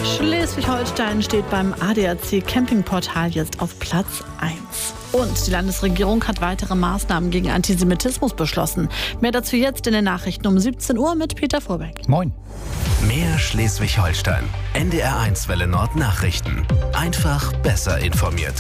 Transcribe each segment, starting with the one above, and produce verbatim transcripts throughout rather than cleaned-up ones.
Schleswig-Holstein steht beim A D A C-Campingportal jetzt auf Platz eins. Und die Landesregierung hat weitere Maßnahmen gegen Antisemitismus beschlossen. Mehr dazu jetzt in den Nachrichten um siebzehn Uhr mit Peter Vorbeck. Moin. Mehr Schleswig-Holstein. N D R eins Welle Nord Nachrichten. Einfach besser informiert.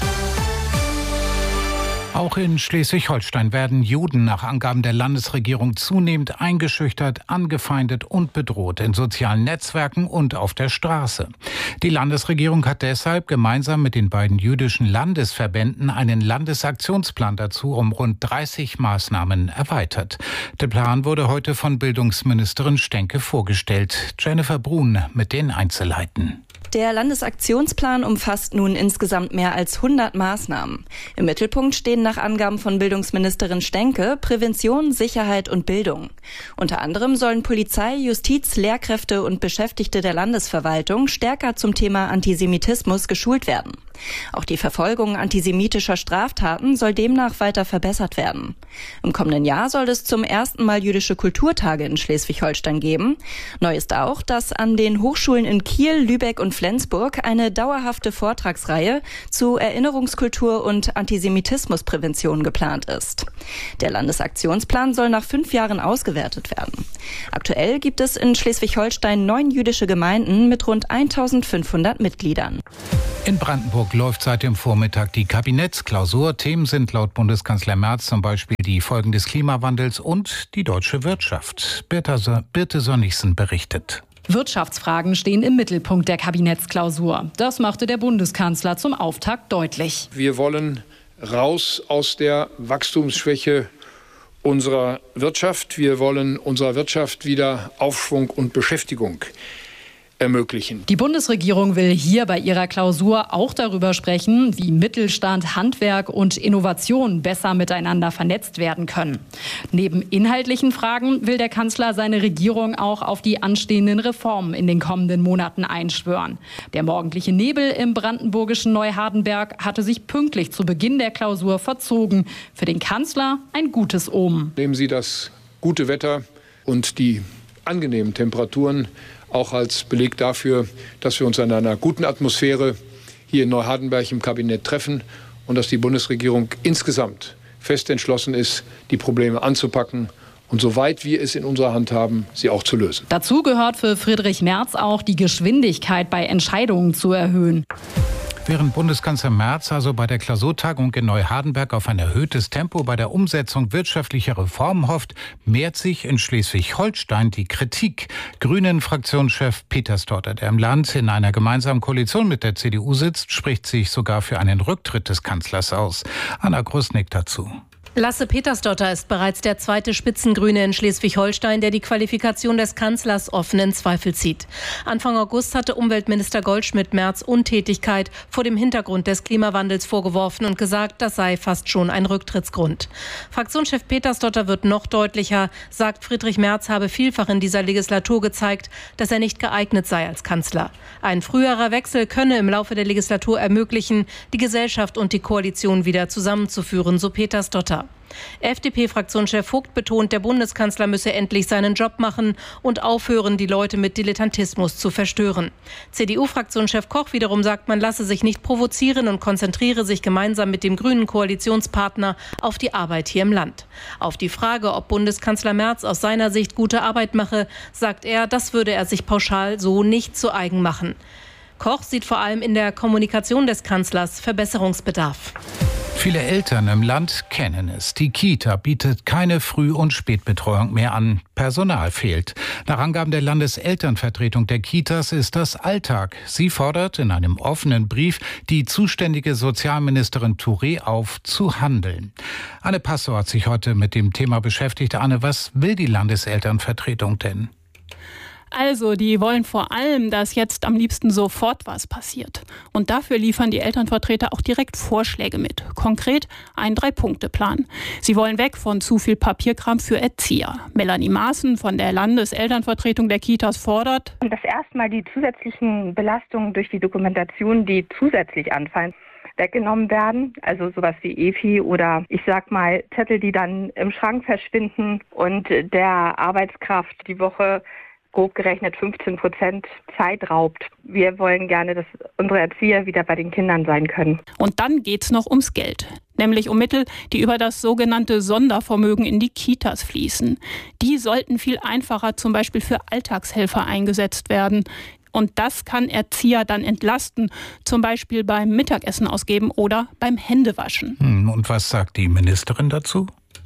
Auch in Schleswig-Holstein werden Juden nach Angaben der Landesregierung zunehmend eingeschüchtert, angefeindet und bedroht in sozialen Netzwerken und auf der Straße. Die Landesregierung hat deshalb gemeinsam mit den beiden jüdischen Landesverbänden einen Landesaktionsplan dazu um rund dreißig Maßnahmen erweitert. Der Plan wurde heute von Bildungsministerin Stenke vorgestellt. Jennifer Brun mit den Einzelheiten. Der Landesaktionsplan umfasst nun insgesamt mehr als hundert Maßnahmen. Im Mittelpunkt stehen nach Angaben von Bildungsministerin Stenke Prävention, Sicherheit und Bildung. Unter anderem sollen Polizei, Justiz, Lehrkräfte und Beschäftigte der Landesverwaltung stärker zum Thema Antisemitismus geschult werden. Auch die Verfolgung antisemitischer Straftaten soll demnach weiter verbessert werden. Im kommenden Jahr soll es zum ersten Mal jüdische Kulturtage in Schleswig-Holstein geben. Neu ist auch, dass an den Hochschulen in Kiel, Lübeck und Flensburg eine dauerhafte Vortragsreihe zu Erinnerungskultur und Antisemitismusprävention geplant ist. Der Landesaktionsplan soll nach fünf Jahren ausgewertet werden. Aktuell gibt es in Schleswig-Holstein neun jüdische Gemeinden mit rund eintausendfünfhundert Mitgliedern. In Brandenburg läuft seit dem Vormittag die Kabinettsklausur. Themen sind laut Bundeskanzler Merz zum Beispiel die Folgen des Klimawandels und die deutsche Wirtschaft. Birte, Birte Sönnigsen berichtet. Wirtschaftsfragen stehen im Mittelpunkt der Kabinettsklausur. Das machte der Bundeskanzler zum Auftakt deutlich. Wir wollen raus aus der Wachstumsschwäche unserer Wirtschaft. Wir wollen unserer Wirtschaft wieder Aufschwung und Beschäftigung ermöglichen. Die Bundesregierung will hier bei ihrer Klausur auch darüber sprechen, wie Mittelstand, Handwerk und Innovation besser miteinander vernetzt werden können. Neben inhaltlichen Fragen will der Kanzler seine Regierung auch auf die anstehenden Reformen in den kommenden Monaten einschwören. Der morgendliche Nebel im brandenburgischen Neuhardenberg hatte sich pünktlich zu Beginn der Klausur verzogen. Für den Kanzler ein gutes Omen. Nehmen Sie das gute Wetter und die angenehmen Temperaturen auch als Beleg dafür, dass wir uns in einer guten Atmosphäre hier in Neuhardenberg im Kabinett treffen und dass die Bundesregierung insgesamt fest entschlossen ist, die Probleme anzupacken und soweit wir es in unserer Hand haben, sie auch zu lösen. Dazu gehört für Friedrich Merz auch, die Geschwindigkeit bei Entscheidungen zu erhöhen. Während Bundeskanzler Merz also bei der Klausurtagung in Neuhardenberg auf ein erhöhtes Tempo bei der Umsetzung wirtschaftlicher Reformen hofft, mehrt sich in Schleswig-Holstein die Kritik. Grünen-Fraktionschef Peter Stotter, der im Land in einer gemeinsamen Koalition mit der C D U sitzt, spricht sich sogar für einen Rücktritt des Kanzlers aus. Anna Grusnick dazu. Lasse Petersdotter ist bereits der zweite Spitzengrüne in Schleswig-Holstein, der die Qualifikation des Kanzlers offen in Zweifel zieht. Anfang August hatte Umweltminister Goldschmidt Merz Untätigkeit vor dem Hintergrund des Klimawandels vorgeworfen und gesagt, das sei fast schon ein Rücktrittsgrund. Fraktionschef Petersdotter wird noch deutlicher, sagt, Friedrich Merz habe vielfach in dieser Legislatur gezeigt, dass er nicht geeignet sei als Kanzler. Ein früherer Wechsel könne im Laufe der Legislatur ermöglichen, die Gesellschaft und die Koalition wieder zusammenzuführen, so Petersdotter. F D P-Fraktionschef Vogt betont, der Bundeskanzler müsse endlich seinen Job machen und aufhören, die Leute mit Dilettantismus zu verstören. C D U-Fraktionschef Koch wiederum sagt, man lasse sich nicht provozieren und konzentriere sich gemeinsam mit dem grünen Koalitionspartner auf die Arbeit hier im Land. Auf die Frage, ob Bundeskanzler Merz aus seiner Sicht gute Arbeit mache, sagt er, das würde er sich pauschal so nicht zu eigen machen. Koch sieht vor allem in der Kommunikation des Kanzlers Verbesserungsbedarf. Viele Eltern im Land kennen es. Die Kita bietet keine Früh- und Spätbetreuung mehr an. Personal fehlt. Nach Angaben der Landeselternvertretung der Kitas ist das Alltag. Sie fordert in einem offenen Brief die zuständige Sozialministerin Touré auf, zu handeln. Anne Passow hat sich heute mit dem Thema beschäftigt. Anne, was will die Landeselternvertretung denn? Also, die wollen vor allem, dass jetzt am liebsten sofort was passiert. Und dafür liefern die Elternvertreter auch direkt Vorschläge mit. Konkret einen Drei-Punkte-Plan. Sie wollen weg von zu viel Papierkram für Erzieher. Melanie Maaßen von der Landeselternvertretung der Kitas fordert, dass erstmal die zusätzlichen Belastungen durch die Dokumentation, die zusätzlich anfallen, weggenommen werden. Also sowas wie E F I oder ich sag mal Zettel, die dann im Schrank verschwinden und der Arbeitskraft die Woche grob gerechnet fünfzehn Prozent Zeit raubt. Wir wollen gerne, dass unsere Erzieher wieder bei den Kindern sein können. Und dann geht's noch ums Geld. Nämlich um Mittel, die über das sogenannte Sondervermögen in die Kitas fließen. Die sollten viel einfacher zum Beispiel für Alltagshelfer eingesetzt werden. Und das kann Erzieher dann entlasten, zum Beispiel beim Mittagessen ausgeben oder beim Händewaschen. Und was sagt die Ministerin dazu?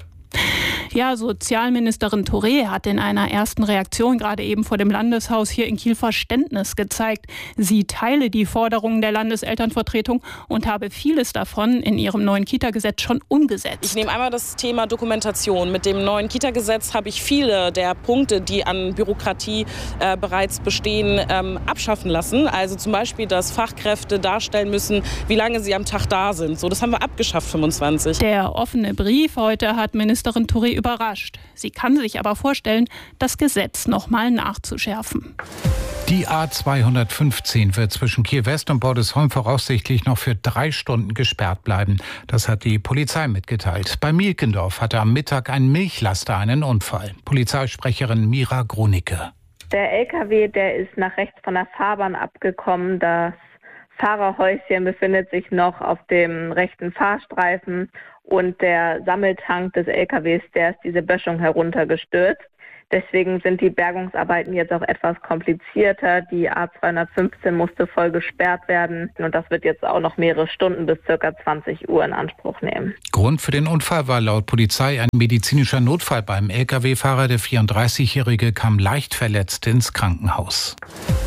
Ja, Sozialministerin Touré hat in einer ersten Reaktion gerade eben vor dem Landeshaus hier in Kiel Verständnis gezeigt. Sie teile die Forderungen der Landeselternvertretung und habe vieles davon in ihrem neuen Kita-Gesetz schon umgesetzt. Ich nehme einmal das Thema Dokumentation. Mit dem neuen Kita-Gesetz habe ich viele der Punkte, die an Bürokratie äh, bereits bestehen, ähm, abschaffen lassen. Also zum Beispiel, dass Fachkräfte darstellen müssen, wie lange sie am Tag da sind. So, das haben wir abgeschafft, fünfundzwanzig. Der offene Brief heute hat Ministerin Touré überrascht. Sie kann sich aber vorstellen, das Gesetz noch mal nachzuschärfen. Die A zweihundertfünfzehn wird zwischen Kiel West und Bordesholm voraussichtlich noch für drei Stunden gesperrt bleiben. Das hat die Polizei mitgeteilt. Bei Mielkendorf hatte am Mittag ein Milchlaster einen Unfall. Polizeisprecherin Mira Grunicke. Der L K W, der ist nach rechts von der Fahrbahn abgekommen. Das Fahrerhäuschen befindet sich noch auf dem rechten Fahrstreifen und der Sammeltank des L K Ws, der ist diese Böschung heruntergestürzt. Deswegen sind die Bergungsarbeiten jetzt auch etwas komplizierter. Die A zweihundertfünfzehn musste voll gesperrt werden und das wird jetzt auch noch mehrere Stunden bis ca. zwanzig Uhr in Anspruch nehmen. Grund für den Unfall war laut Polizei ein medizinischer Notfall beim L K W-Fahrer. Der vierunddreißigjährige kam leicht verletzt ins Krankenhaus.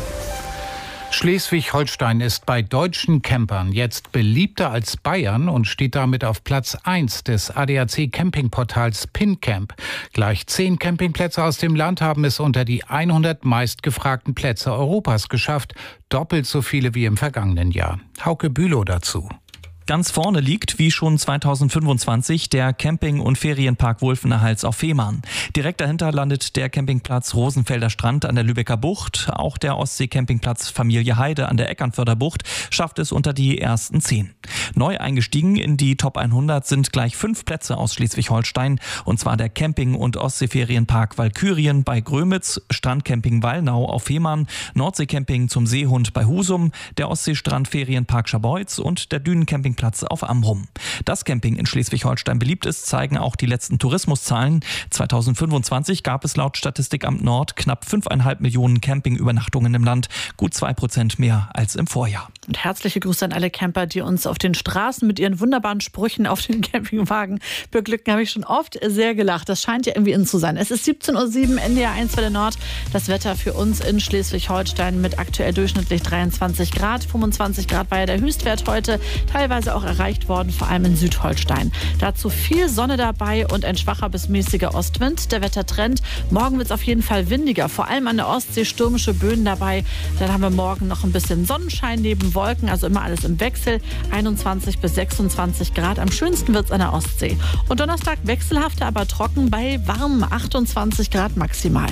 Schleswig-Holstein ist bei deutschen Campern jetzt beliebter als Bayern und steht damit auf Platz eins des A D A C-Campingportals PinCamp. Gleich zehn Campingplätze aus dem Land haben es unter die hundert meistgefragten Plätze Europas geschafft, doppelt so viele wie im vergangenen Jahr. Hauke Bülow dazu. Ganz vorne liegt, wie schon zweitausendfünfundzwanzig, der Camping- und Ferienpark Wulfener Hals auf Fehmarn. Direkt dahinter landet der Campingplatz Rosenfelder Strand an der Lübecker Bucht. Auch der Ostsee-Campingplatz Familie Heide an der Eckernförder Bucht schafft es unter die ersten zehn. Neu eingestiegen in die Top hundert sind gleich fünf Plätze aus Schleswig-Holstein. Und zwar der Camping- und Ostseeferienpark Walkürien bei Grömitz, Strandcamping Wallnau auf Fehmarn, Nordseecamping zum Seehund bei Husum, der Ostseestrandferienpark Scharbeutz und der Dünencampingplatz auf Amrum. Dass Camping in Schleswig-Holstein beliebt ist, zeigen auch die letzten Tourismuszahlen. zweitausendfünfundzwanzig gab es laut Statistikamt Nord knapp fünfeinhalb Millionen Campingübernachtungen im Land, gut zwei Prozent mehr als im Vorjahr. Und herzliche Grüße an alle Camper, die uns auf den Straßen mit ihren wunderbaren Sprüchen auf den Campingwagen beglücken. Habe ich schon oft sehr gelacht. Das scheint ja irgendwie in zu sein. Es ist siebzehn Uhr sieben, N D R eins Welle Nord. Das Wetter für uns in Schleswig-Holstein mit aktuell durchschnittlich dreiundzwanzig Grad. fünfundzwanzig Grad war ja der Höchstwert heute. Teilweise auch erreicht worden, vor allem in Südholstein. Dazu viel Sonne dabei und ein schwacher bis mäßiger Ostwind. Der Wettertrend. Morgen wird es auf jeden Fall windiger. Vor allem an der Ostsee stürmische Böen dabei. Dann haben wir morgen noch ein bisschen Sonnenschein neben Wolken. Also immer alles im Wechsel. einundzwanzig bis sechsundzwanzig Grad. Am schönsten wird es an der Ostsee. Und Donnerstag wechselhafter, aber trocken bei warm achtundzwanzig Grad maximal.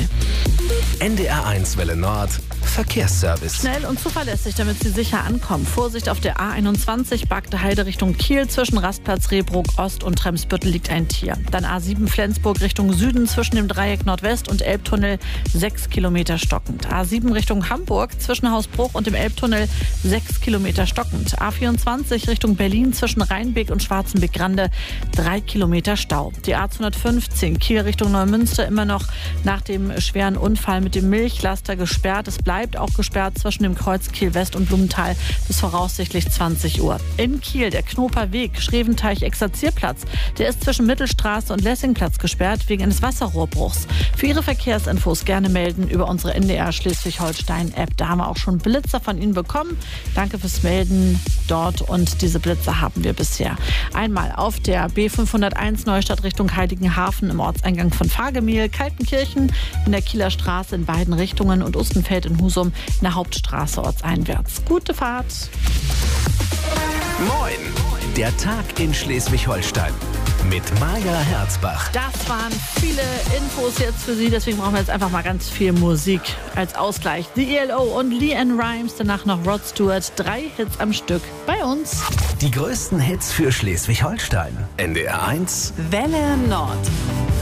N D R eins Welle Nord Verkehrsservice. Schnell und zuverlässig, damit Sie sicher ankommen. Vorsicht auf der A einundzwanzig, Bagde Heide Richtung Kiel. Zwischen Rastplatz Rehbrook Ost und Tremsbüttel liegt ein Tier. Dann A sieben Flensburg Richtung Süden zwischen dem Dreieck Nordwest und Elbtunnel sechs Kilometer stockend. A sieben Richtung Hamburg zwischen Hausbruch und dem Elbtunnel sechs Kilometer stockend. A vierundzwanzig Richtung Berlin zwischen Rheinbeek und Schwarzenbeck-Grande drei Kilometer Stau. Die A zweihundertfünfzehn Kiel Richtung Neumünster immer noch nach dem schweren Unfall mit dem Milchlaster gesperrt. Es bleibt auch gesperrt zwischen dem Kreuz Kiel West und Blumenthal bis voraussichtlich zwanzig Uhr. In Kiel der Knoper Weg, Schreventeich-Exerzierplatz. Der ist zwischen Mittelstraße und Lessingplatz gesperrt wegen eines Wasserrohrbruchs. Für Ihre Verkehrsinfos gerne melden über unsere N D R Schleswig-Holstein-App. Da haben wir auch schon Blitzer von Ihnen bekommen. Danke fürs Melden dort und diese Blitzer haben wir bisher. Einmal auf der B fünfhunderteins Neustadt Richtung Heiligenhafen im Ortseingang von Fagemehl, Kaltenkirchen in der Kieler Straße in beiden Richtungen und Ustenfeld in Husum in der Hauptstraße ortseinwärts. Gute Fahrt! Moin! Der Tag in Schleswig-Holstein mit Maja Herzbach. Das waren viele Infos jetzt für Sie, deswegen brauchen wir jetzt einfach mal ganz viel Musik als Ausgleich. The E L O und LeAnn Rimes, danach noch Rod Stewart, drei Hits am Stück bei uns. Die größten Hits für Schleswig-Holstein. N D R eins Welle Nord.